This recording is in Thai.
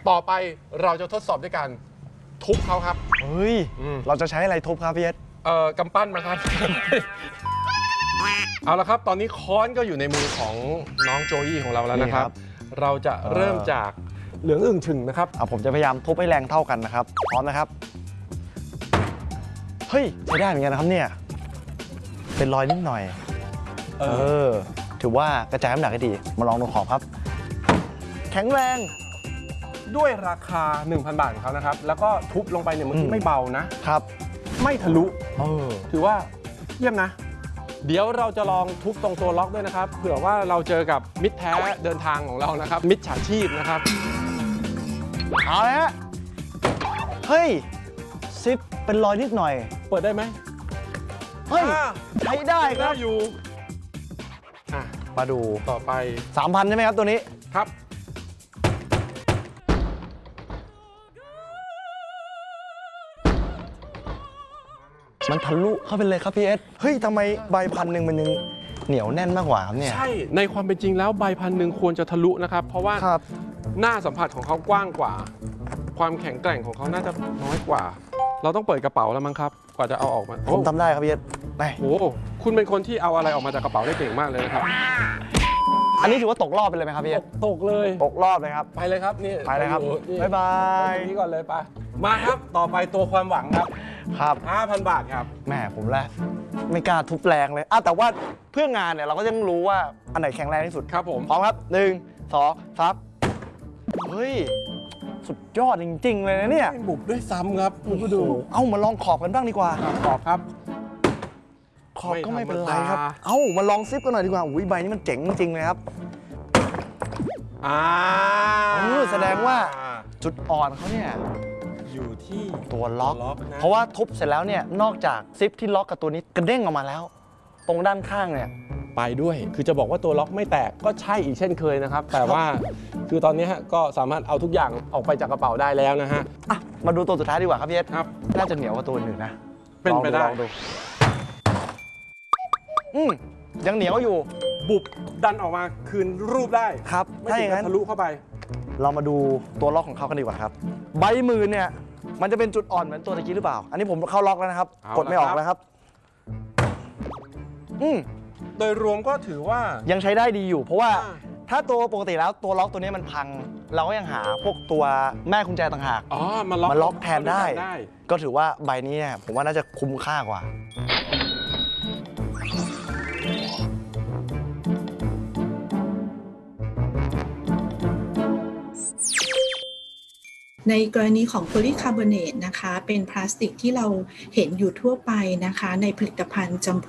ต่อไปเราจะทดสอบด้วยการทุบเขาครับเฮ้ยเราจะใช้อะไรทุบครับพี่เอสกำปั้นมาครับ เอาละครับตอนนี้ค้อนก็อยู่ในมือของน้องโจยี่ของเราแล้วนะครับเราจะเริ่มจากเหลืองอึ่งฉึ่งนะครับผมจะพยายามทุบให้แรงเท่ากันนะครับพร้อมนะครับเฮ้ยใช้ได้เหมือนกันนะครับเนี่ยเป็นรอยนิดหน่อยถือว่ากระจายน้ำหนักได้ดีมาลองดูขอบครับแข็งแรงด้วยราคา 1,000 บาทของเขานะครับแล้วก็ทุบลงไปเนี่ยมันไม่เบานะครับไม่ทะลุถือว่าเยี่ยมนะเดี๋ยวเราจะลองทุบตรงตัวล็อกด้วยนะครับเผื่อว่าเราเจอกับมิตรแท้เดินทางของเรานะครับมิตรฉาชีพนะครับเอาละฮะเฮ้ยซิปเป็นรอยนิดหน่อยเปิดได้ไหมเฮ้ยใช้ได้ครับอยู่มาดูต่อไป 3,000 ใช่ไหมครับตัวนี้ครับมันทะลุเข้าไปเลยครับพี่เอสเฮ้ยทำไมใบ1,000มันยังเหนียวแน่นมากกว่าครับเนี่ยใช่ในความเป็นจริงแล้วใบ1,000ควรจะทะลุนะครับเพราะว่าหน้าสัมผัสของเขากว้างกว่าความแข็งแกร่งของเขาน่าจะน้อยกว่าเราต้องเปิดกระเป๋าแล้วมั้งครับกว่าจะเอาออกมาผมทำได้ครับพี่เอสไปโอ้คุณเป็นคนที่เอาอะไรออกมาจากกระเป๋าได้เก่งมากเลยนะครับอันนี้ถือว่าตกรอบไปเลยไหมครับพี่เอสตกเลยตกรอบเลยครับไปเลยครับนี่ไปเลยครับบ๊ายบายนี่ก่อนเลยไปมาครับต่อไปตัวความหวังครับ5,000 บาทครับแม่ผมแหละไม่กล้าทุบแรงเลยแต่ว่าเพื่องานเนี่ยเราก็ต้องรู้ว่าอันไหนแข็งแรงที่สุดครับผมพร้อมครับ1 2 3เฮ้ยสุดยอดจริงๆเลยนะเนี่ยบุบด้วยซ้ำครับคุณดูมาลองขอบกันบ้างดีกว่าขอบครับขอบก็ไม่เป็นไรครับมาลองซิปกันหน่อยดีกว่าอุ้ยใบนี้มันเจ๋งจริงๆเลยครับแสดงว่าจุดอ่อนเขาเนี่ยอยู่ที่ตัวล็อกเพราะว่าทุบเสร็จแล้วเนี่ยนอกจากซิปที่ล็อกกับตัวนี้กระเด้งออกมาแล้วตรงด้านข้างเนี่ยไปด้วยคือจะบอกว่าตัวล็อกไม่แตกก็ใช่อีกเช่นเคยนะครับแต่ว่าคือตอนนี้ก็สามารถเอาทุกอย่างออกไปจากกระเป๋าได้แล้วนะฮะมาดูตัวสุดท้ายดีกว่าครับพี่เอสครับน่าจะเหนียวกว่าตัวอื่นนะเป็นไปได้ลองดูยังเหนียวอยู่บุบดันออกมาคืนรูปได้ครับถ้าอย่างนั้นทะลุเข้าไปเรามาดูตัวล็อกของเขากันดีกว่าครับใบมือเนี่ยมันจะเป็นจุดอ่อนเหมือนตัวตะกี้หรือเปล่าอันนี้ผมเข้าล็อกแล้วนะครับกดไม่ออกแล้วครับโดยรวมก็ถือว่ายังใช้ได้ดีอยู่เพราะว่าถ้าตัวปกติแล้วตัวล็อกตัวนี้มันพังเราก็ยังหาพวกตัวแม่กุญแจต่างหากมาล็อกแทนได้ก็ถือว่าใบนี้เนี่ยผมว่าน่าจะคุ้มค่ากว่าในกรณีของโพลีคาร์บอเนตนะคะเป็นพลาสติกที่เราเห็นอยู่ทั่วไปนะคะในผลิตภัณฑ์จำพ